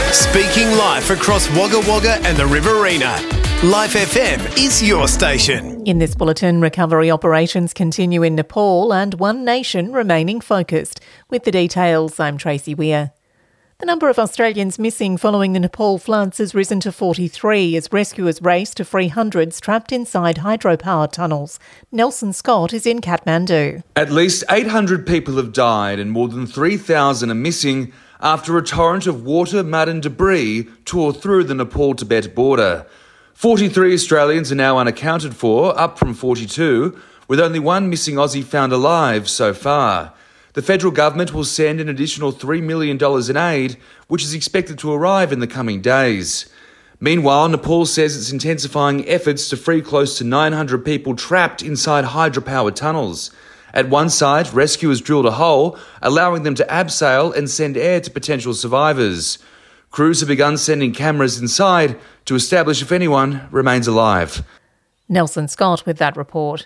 Speaking live across Wagga Wagga and the Riverina, Life FM is your station. In this bulletin, recovery operations continue in Nepal and One Nation remaining focused. With the details, I'm Tracy Weir. The number of Australians missing following the Nepal floods has risen to 43 as rescuers race to free hundreds trapped inside hydropower tunnels. Nelson Scott is in Kathmandu. At least 800 people have died and more than 3,000 are missing after a torrent of water, mud and debris tore through the Nepal-Tibet border. 43 Australians are now unaccounted for, up from 42, with only one missing Aussie found alive so far. The federal government will send an additional $3 million in aid, which is expected to arrive in the coming days. Meanwhile, Nepal says it's intensifying efforts to free close to 900 people trapped inside hydropower tunnels. At one site, rescuers drilled a hole, allowing them to abseil and send air to potential survivors. Crews have begun sending cameras inside to establish if anyone remains alive. Nelson Scott with that report.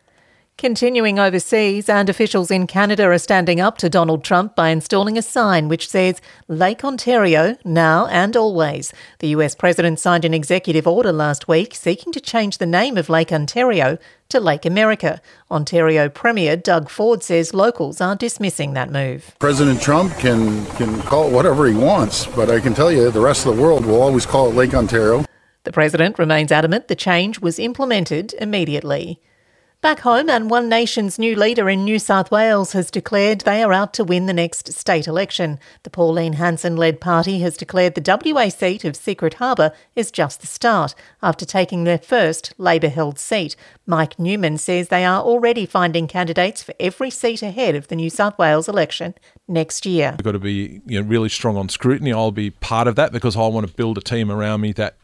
Continuing overseas, and officials in Canada are standing up to Donald Trump by installing a sign which says Lake Ontario, now and always. The US president signed an executive order last week seeking to change the name of Lake Ontario to Lake America. Ontario Premier Doug Ford says locals are dismissing that move. President Trump can call it whatever he wants, but I can tell you the rest of the world will always call it Lake Ontario. The president remains adamant the change was implemented immediately. Back home, and One Nation's new leader in New South Wales has declared they are out to win the next state election. The Pauline Hanson-led party has declared the WA seat of Secret Harbour is just the start, after taking their first Labor-held seat. Mike Newman says they are already finding candidates for every seat ahead of the New South Wales election next year. We've got to be really strong on scrutiny. I'll be part of that because I want to build a team around me that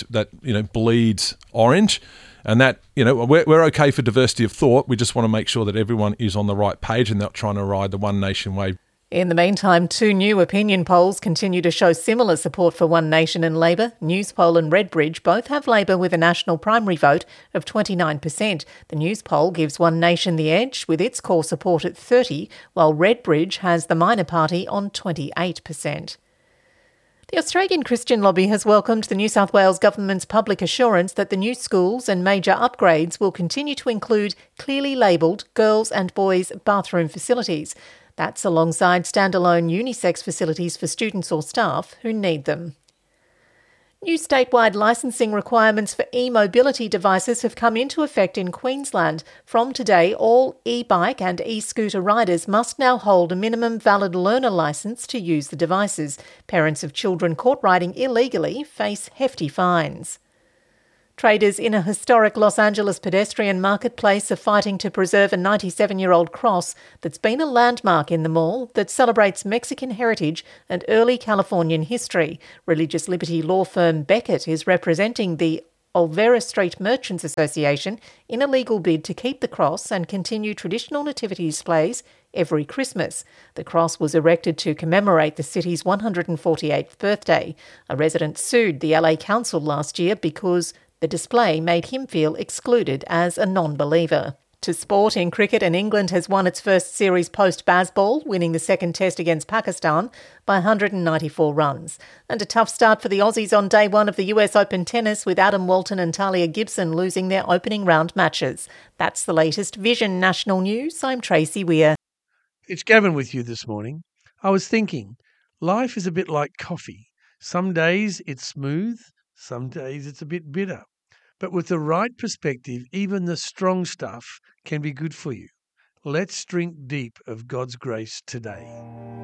bleeds orange. And that, we're okay for diversity of thought. We just want to make sure that everyone is on the right page and not trying to ride the One Nation wave. In the meantime, two new opinion polls continue to show similar support for One Nation and Labor. Newspoll and Redbridge both have Labor with a national primary vote of 29%. The Newspoll gives One Nation the edge with its core support at 30%, while Redbridge has the minor party on 28%. The Australian Christian Lobby has welcomed the New South Wales Government's public assurance that the new schools and major upgrades will continue to include clearly labelled girls' and boys' bathroom facilities. That's alongside standalone unisex facilities for students or staff who need them. New statewide licensing requirements for e-mobility devices have come into effect in Queensland. From today, all e-bike and e-scooter riders must now hold a minimum valid learner licence to use the devices. Parents of children caught riding illegally face hefty fines. Traders in a historic Los Angeles pedestrian marketplace are fighting to preserve a 97-year-old cross that's been a landmark in the mall that celebrates Mexican heritage and early Californian history. Religious liberty law firm Beckett is representing the Olvera Street Merchants Association in a legal bid to keep the cross and continue traditional nativity displays every Christmas. The cross was erected to commemorate the city's 148th birthday. A resident sued the LA Council last year because the display made him feel excluded as a non-believer. To sport, in cricket, and England has won its first series post-Bazball, winning the second test against Pakistan by 194 runs. And a tough start for the Aussies on day one of the US Open tennis, with Adam Walton and Talia Gibson losing their opening round matches. That's the latest Vision National News. I'm Tracy Weir. It's Gavin with you this morning. I was thinking, life is a bit like coffee. Some days it's smooth, some days it's a bit bitter. But with the right perspective, even the strong stuff can be good for you. Let's drink deep of God's grace today.